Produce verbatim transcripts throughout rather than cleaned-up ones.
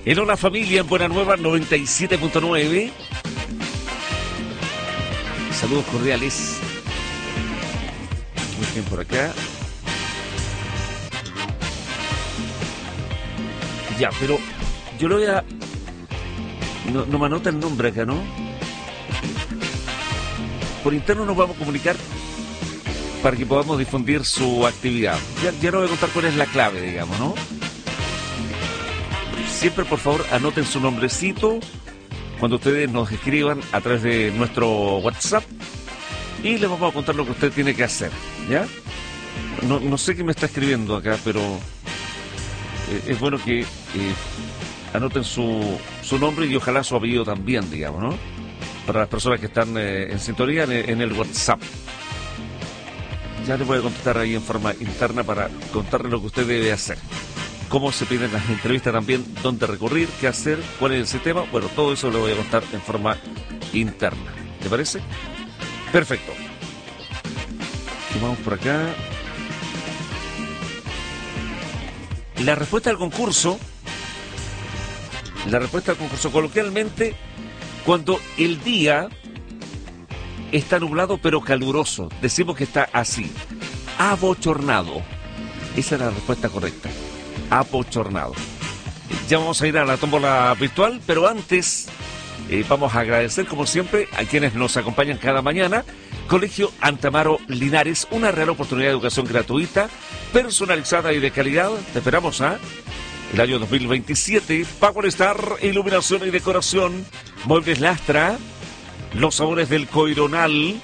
En Hola Familia, en Buena Nueva noventa y siete punto nueve. Saludos cordiales. Muy bien por acá. Ya, pero yo lo voy a... No, no me anota el nombre acá, ¿no? Por interno nos vamos a comunicar para que podamos difundir su actividad. Ya, ya no voy a contar cuál es la clave, digamos, ¿no? Siempre, por favor, anoten su nombrecito cuando ustedes nos escriban a través de nuestro WhatsApp y les vamos a contar lo que usted tiene que hacer, ¿ya? No, no sé qué me está escribiendo acá, pero eh, es bueno que eh, anoten su, su nombre y ojalá su apellido también, digamos, ¿no? Para las personas que están eh, en sintonía en, en el WhatsApp. Ya les voy a contestar ahí en forma interna para contarles lo que usted debe hacer. Cómo se piden las entrevistas también, dónde recurrir, qué hacer, cuál es el sistema. Bueno, todo eso lo voy a contar en forma interna. ¿Te parece? Perfecto. Y vamos por acá. La respuesta al concurso. La respuesta al concurso. Coloquialmente, cuando el día está nublado pero caluroso, decimos que está así. Abochornado. Esa es la respuesta correcta. Abochornado. Ya vamos a ir a la tómbola virtual, pero antes eh, vamos a agradecer como siempre a quienes nos acompañan cada mañana. Colegio Antamaro Linares, una real oportunidad de educación gratuita, personalizada y de calidad. Te esperamos a el año dos mil veintisiete. Power Star, iluminación y decoración, muebles Lastra, los sabores del Coironal,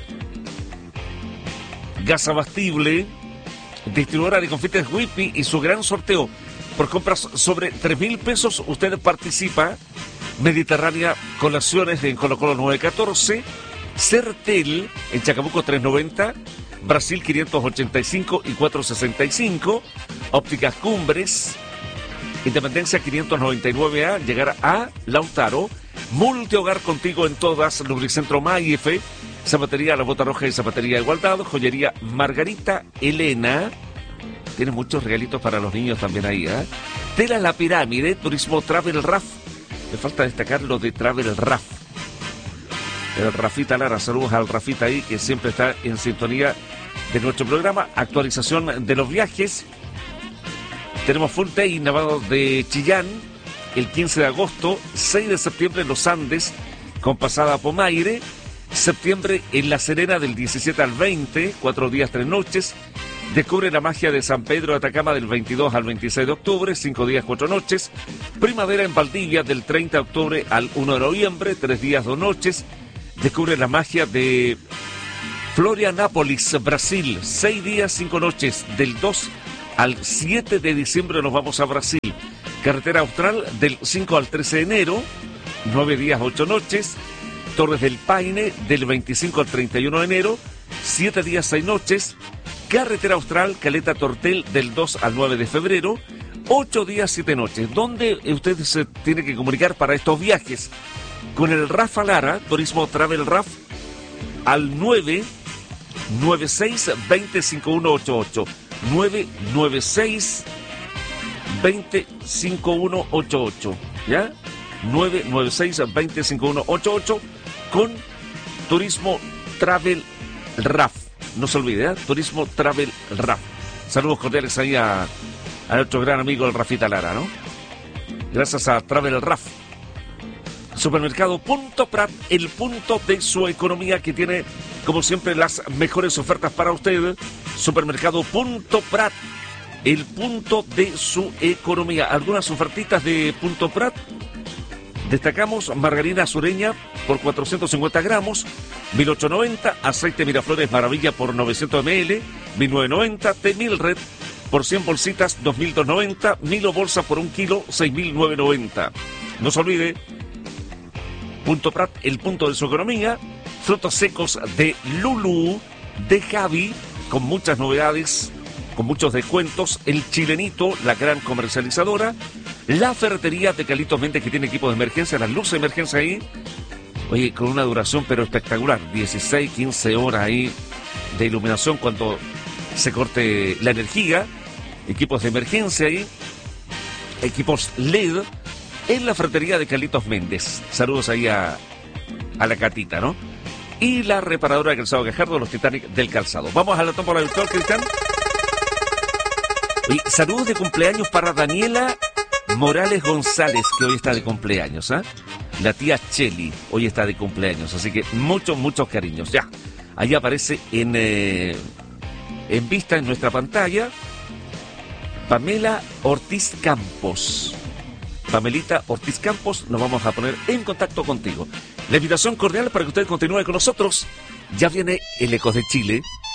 gas abastible, distribuidora de confites Whippy y su gran sorteo. Por compras sobre tres mil pesos, usted participa. Mediterránea Colaciones en Colo Colo nueve catorce. Certel en Chacabuco tres noventa. Brasil quinientos ochenta y cinco y cuatrocientos sesenta y cinco. Ópticas Cumbres. Independencia quinientos noventa y nueve A. Llegar a Lautaro. Multihogar contigo en todas. Lubricentro Maife. Zapatería La Bota Roja y Zapatería Igualdad. Joyería Margarita Elena. Tiene muchos regalitos para los niños también ahí, ¿eh? Tela La Pirámide. Turismo Travel Raf. Me falta destacar lo de Travel Raf. El Rafita Lara. Saludos al Rafita ahí que siempre está en sintonía de nuestro programa. Actualización de los viajes. Tenemos Full Day Nevado de Chillán. El quince de agosto. seis de septiembre en los Andes. Con pasada a Pomaire. Septiembre en La Serena del diecisiete al veinte, cuatro días, tres noches. Descubre la magia de San Pedro de Atacama del veintidós al veintiséis de octubre, cinco días, cuatro noches. Primavera en Valdivia del treinta de octubre al uno de noviembre, tres días, dos noches. Descubre la magia de Florianópolis, Brasil, seis días, cinco noches. Del dos al siete de diciembre nos vamos a Brasil. Carretera Austral del cinco al trece de enero, nueve días, ocho noches. Torres del Paine del veinticinco al treinta y uno de enero, siete días, seis noches. Carretera Austral, Caleta Tortel del dos al nueve de febrero, ocho días, siete noches. ¿Dónde usted se tiene que comunicar para estos viajes? Con el Rafa Lara, Turismo Travel Raf, al nueve nueve seis, dos cero, cinco uno ocho ocho. nueve nueve seis, dos cero, cinco uno ocho ocho. ¿Ya? nueve nueve seis, dos cero, cinco uno ocho ocho. Con Turismo Travel Raf. No se olvide, ¿eh? Turismo Travel Raf. Saludos cordiales ahí a, a nuestro gran amigo el Rafita Lara, ¿no? Gracias a Travel Raf. Supermercado Punto Prat, el punto de su economía que tiene, como siempre, las mejores ofertas para usted. Supermercado Punto Prat, el punto de su economía. Algunas ofertitas de Punto Prat. Destacamos margarina sureña por cuatrocientos cincuenta gramos, mil ochocientos noventa, aceite Miraflores Maravilla por novecientos mililitros, mil novecientos noventa, té Milred por cien bolsitas, dos mil doscientos noventa, Milo bolsa por un kilo, seis mil novecientos noventa. No se olvide, Punto Prat, el punto de su economía. Frutos secos de Lulú, de Javi, con muchas novedades, con muchos descuentos. El Chilenito, la gran comercializadora. La ferretería de Carlitos Méndez, que tiene equipo de emergencia, las luces de emergencia ahí. Oye, con una duración pero espectacular, dieciséis, quince horas ahí de iluminación cuando se corte la energía. Equipos de emergencia ahí, equipos L E D, en la fratería de Carlitos Méndez. Saludos ahí a, a la Catita, ¿no? Y la reparadora de calzado Gajardo, los Titanic del calzado. Vamos a la tómbola virtual, Cristian. Y saludos de cumpleaños para Daniela Morales González, que hoy está de cumpleaños, ¿ah? ¿eh? La tía Cheli hoy está de cumpleaños, así que muchos, muchos cariños. Ya, ahí aparece en, eh, en vista en nuestra pantalla Pamela Ortiz Campos. Pamelita Ortiz Campos, nos vamos a poner en contacto contigo. La invitación cordial para que usted continúe con nosotros. Ya viene el Ecos de Chile